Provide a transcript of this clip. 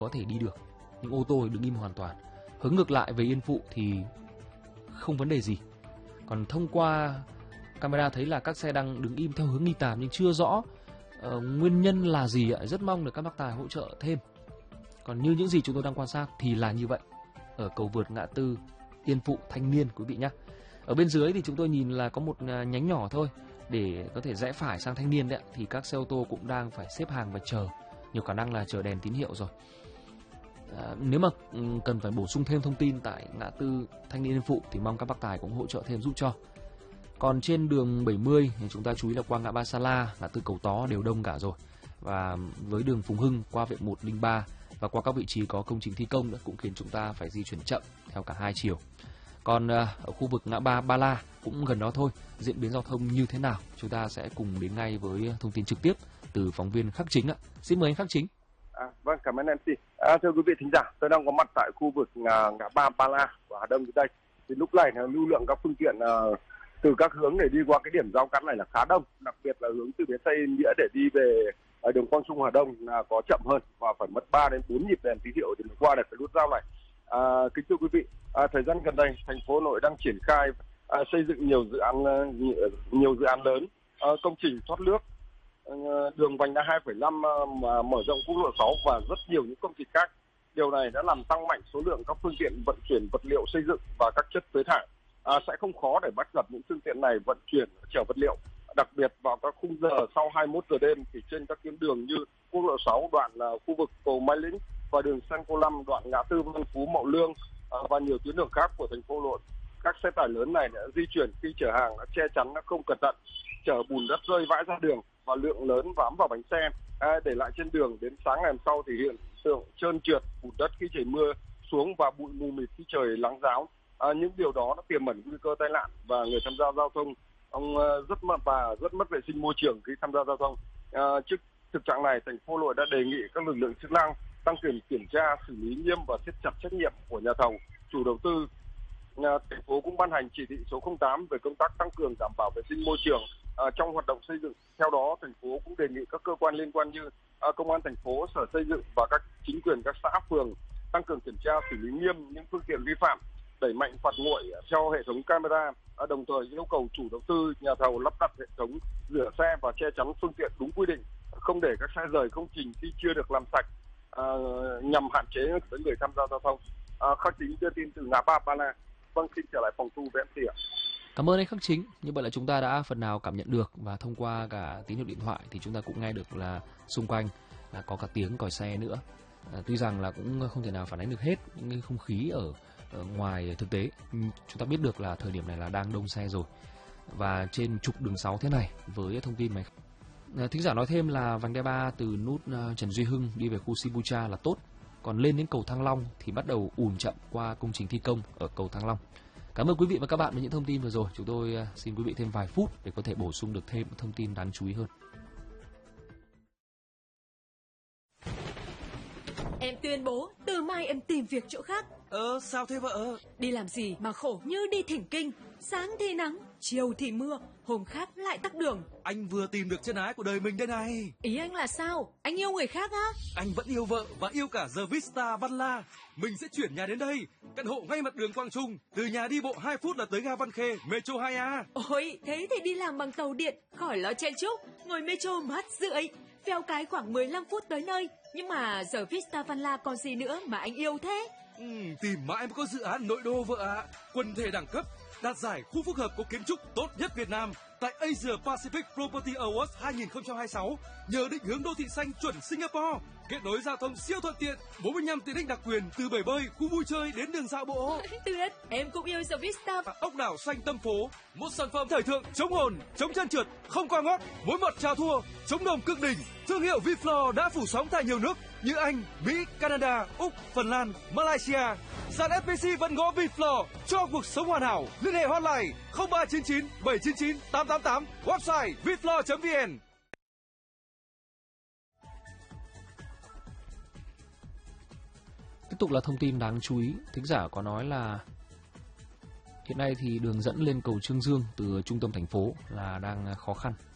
có thể đi được, nhưng ô tô thì đứng im hoàn toàn. Hướng ngược lại về Yên Phụ thì không vấn đề gì. Còn thông qua camera thấy là các xe đang đứng im theo hướng nghi tàm nhưng chưa rõ nguyên nhân là gì ạ. Rất mong được các bác tài hỗ trợ thêm. Còn như những gì chúng tôi đang quan sát thì là như vậy. Ở cầu vượt ngã tư Yên Phụ Thanh Niên quý vị nhé. Ở bên dưới thì chúng tôi nhìn là có một nhánh nhỏ thôi để có thể rẽ phải sang Thanh Niên đấy ạ. Thì các xe ô tô cũng đang phải xếp hàng và chờ. Nhiều khả năng là chờ đèn tín hiệu rồi. Nếu mà cần phải bổ sung thêm thông tin tại ngã tư Thanh Niên Yên Phụ thì mong các bác tài cũng hỗ trợ thêm giúp cho. Còn trên đường 70 thì chúng ta chú ý là qua ngã ba Sa La, ngã tư Cầu Tó đều đông cả rồi. Và với đường Phùng Hưng qua vệ 103 và qua các vị trí có công trình thi công nữa cũng khiến chúng ta phải di chuyển chậm theo cả hai chiều. Còn ở khu vực ngã ba Ba La cũng gần đó thôi, diễn biến giao thông như thế nào chúng ta sẽ cùng đến ngay với thông tin trực tiếp từ phóng viên Khắc Chính ạ. Xin mời anh Khắc Chính. Vâng, cảm ơn MC. Thưa quý vị thính giả, tôi đang có mặt tại khu vực ngã ba Ba La của Hà Đông đây. Thì lúc này lưu lượng các phương tiện từ các hướng để đi qua cái điểm giao cắt này là khá đông, đặc biệt là hướng từ bến xe Yên Nghĩa để đi về đường Quang Trung Hà Đông là có chậm hơn và phải mất 3 đến 4 nhịp đèn tín hiệu để qua được cái nút giao này. Kính thưa quý vị, thời gian gần đây thành phố Hà Nội đang triển khai xây dựng nhiều dự án lớn, công trình thoát nước, đường vành đai 2,5 mà mở rộng quốc lộ 6 và rất nhiều những công trình khác. Điều này đã làm tăng mạnh số lượng các phương tiện vận chuyển vật liệu xây dựng và các chất phế thải. Sẽ không khó để bắt gặp những phương tiện này vận chuyển chở vật liệu, đặc biệt vào các khung giờ sau 21 giờ đêm thì trên các tuyến đường như quốc lộ 6 đoạn khu vực cầu Mai Lĩnh và đường San Cô Lâm đoạn ngã tư Văn Phú Mậu Lương và nhiều tuyến đường khác của thành phố Hà Nội. Các xe tải lớn này đã di chuyển khi chở hàng đã che chắn đã không cẩn thận, chở bùn đất rơi vãi ra đường và lượng lớn bám vào bánh xe để lại trên đường. Đến sáng ngày hôm sau thì hiện tượng trơn trượt, bùn đất khi trời mưa xuống và bụi mù mịt khi trời nắng ráo. Những điều đó nó tiềm ẩn nguy cơ tai nạn và người tham gia giao thông rất mất vệ sinh môi trường khi tham gia giao thông. Trước thực trạng này, thành phố Hà Nội đã đề nghị các lực lượng chức năng tăng cường kiểm tra, xử lý nghiêm và siết chặt trách nhiệm của nhà thầu, chủ đầu tư. Thành phố cũng ban hành chỉ thị số 08 về công tác tăng cường đảm bảo vệ sinh môi trường trong hoạt động xây dựng. Theo đó, thành phố cũng đề nghị các cơ quan liên quan như công an thành phố, sở xây dựng và các chính quyền các xã phường tăng cường kiểm tra, xử lý nghiêm những phương tiện vi phạm, đẩy mạnh phạt nguội theo hệ thống camera, đồng thời yêu cầu chủ đầu tư, nhà thầu lắp đặt hệ thống rửa xe và che chắn phương tiện đúng quy định, không để các xe rời công trình khi chưa được làm sạch, nhằm hạn chế tới người tham gia giao thông. Khắc Chính đưa tin từ ngã ba Ba La. Vâng, xin trở lại phòng thu với MC ạ. Cảm ơn anh Khắc Chính. Như vậy là chúng ta đã phần nào cảm nhận được và thông qua cả tín hiệu điện thoại thì chúng ta cũng nghe được là xung quanh là có cả tiếng còi xe nữa. Tuy rằng là cũng không thể nào phản ánh được hết những cái không khí ở ngoài thực tế. Chúng ta biết được là thời điểm này là đang đông xe rồi. Và trên trục đường 6 thế này với thông tin này. Thính giả nói thêm là vành đai 3 từ nút Trần Duy Hưng đi về khu Sibucha là tốt. Còn lên đến cầu Thăng Long thì bắt đầu ùn chậm qua công trình thi công ở cầu Thăng Long. Cảm ơn quý vị và các bạn với những thông tin vừa rồi. Chúng tôi xin quý vị thêm vài phút để có thể bổ sung được thêm thông tin đáng chú ý hơn. Em tuyên bố từ mai em tìm việc chỗ khác. Sao thế vợ? Đi làm gì mà khổ như đi thỉnh kinh. Sáng thì nắng, chiều thì mưa, hôm khác lại tắc đường. Anh vừa tìm được chân ái của đời mình đây này. Ý anh là sao? Anh yêu người khác á? Anh vẫn yêu vợ và yêu cả The Vista Văn La. Mình sẽ chuyển nhà đến đây. Căn hộ ngay mặt đường Quang Trung. Từ nhà đi bộ 2 phút là tới ga Văn Khê, Metro 2A. Ôi, thế thì đi làm bằng tàu điện, khỏi lo chen chúc. Ngồi Metro mát rượi. Phèo cái khoảng 15 phút tới nơi. Nhưng mà The Vista Văn La còn gì nữa mà anh yêu thế? Tìm mãi mới có dự án nội đô vợ ạ. Quần thể đẳng cấp, đạt giải khu phức hợp có kiến trúc tốt nhất Việt Nam tại Asia Pacific Property Awards 2026 nhờ định hướng đô thị xanh chuẩn Singapore, kết nối giao thông siêu thuận tiện, 45 tiện ích đặc quyền từ bể bơi, khu vui chơi đến đường dạo bộ. Tuyệt, em cũng yêu The Vista. Ốc đảo xanh tâm phố, một sản phẩm thời thượng chống hồn, chống chân trượt, không qua ngót, mối mật chào thua, chống đồng cực đỉnh. Thương hiệu Viflo đã phủ sóng tại nhiều nước như Anh, Mỹ, Canada, Úc, Phần Lan, Malaysia. Sàn FPC vẫn gõ Viflo cho cuộc sống hoàn hảo. Liên hệ hotline 0399 799 888, website viflo.vn. Tiếp tục là thông tin đáng chú ý. Thính giả có nói là hiện nay thì đường dẫn lên cầu Trương Dương từ trung tâm thành phố là đang khó khăn